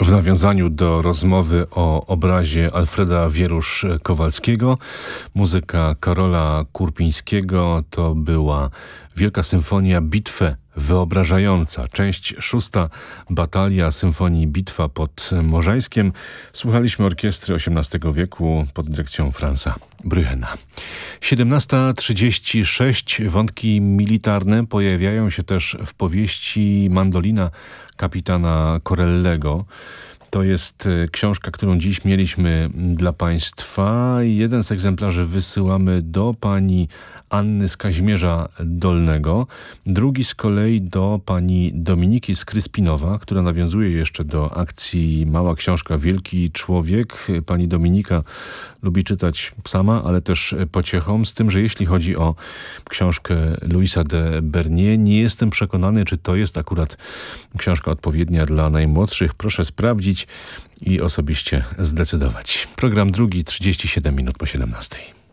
W nawiązaniu do rozmowy o obrazie Alfreda Wierusz-Kowalskiego, muzyka Karola Kurpińskiego to była Wielka Symfonia Bitwę wyobrażająca. Część 6. Batalia Symfonii Bitwa pod Morzańskiem. Słuchaliśmy orkiestry XVIII wieku pod dyrekcją Franza Brüchena. 17:36. Wątki militarne pojawiają się też w powieści Mandolina kapitana Corellego. To jest książka, którą dziś mieliśmy dla Państwa. Jeden z egzemplarzy wysyłamy do pani Anny z Kazimierza Dolnego. Drugi z kolei do pani Dominiki z Kryspinowa, która nawiązuje jeszcze do akcji Mała Książka Wielki Człowiek. Pani Dominika lubi czytać sama, ale też pociechom, z tym, że jeśli chodzi o książkę Louisa de Bernier, nie jestem przekonany, czy to jest akurat książka odpowiednia dla najmłodszych. Proszę sprawdzić i osobiście zdecydować. Program drugi, 37 minut po 17.